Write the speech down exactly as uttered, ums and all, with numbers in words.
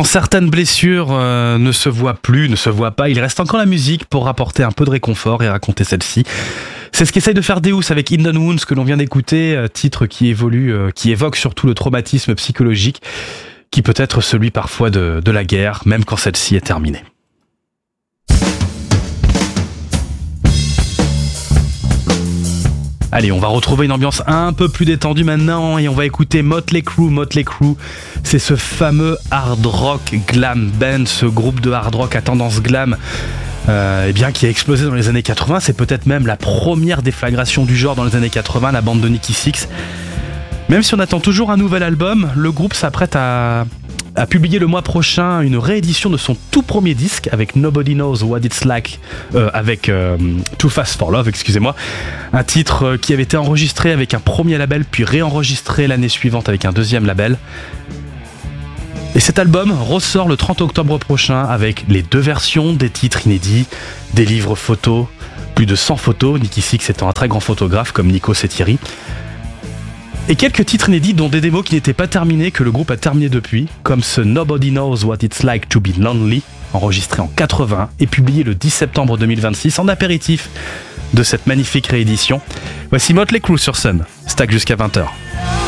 Quand certaines blessures euh, ne se voient plus, ne se voient pas, il reste encore la musique pour apporter un peu de réconfort et raconter celle-ci. C'est ce qu'essaye de faire Deus avec Hidden Wounds que l'on vient d'écouter, euh, titre qui évolue, euh, qui évoque surtout le traumatisme psychologique, qui peut être celui parfois de, de la guerre, même quand celle-ci est terminée. Allez, on va retrouver une ambiance un peu plus détendue maintenant et on va écouter Motley Crue. Motley Crue, c'est ce fameux hard rock glam band, ce groupe de hard rock à tendance glam euh, eh bien, qui a explosé dans les années quatre-vingts. C'est peut-être même la première déflagration du genre dans les années quatre-vingts, la bande de Nikki Sixx. Même si on attend toujours un nouvel album, le groupe s'apprête à... a publié le mois prochain une réédition de son tout premier disque avec Nobody Knows What It's Like, euh, avec euh, Too Fast for Love, excusez-moi, un titre euh, qui avait été enregistré avec un premier label puis réenregistré l'année suivante avec un deuxième label. Et cet album ressort le trente octobre prochain avec les deux versions des titres inédits, des livres photos, plus de cent photos, Nikki Sixx étant un très grand photographe comme Nikos et Thierry. Et quelques titres inédits dont des démos qui n'étaient pas terminés, que le groupe a terminé depuis, comme ce Nobody Knows What It's Like to Be Lonely, enregistré en quatre-vingts et publié le dix septembre deux mille vingt-six en apéritif de cette magnifique réédition. Voici Motley Crue sur Sun, stack jusqu'à vingt heures.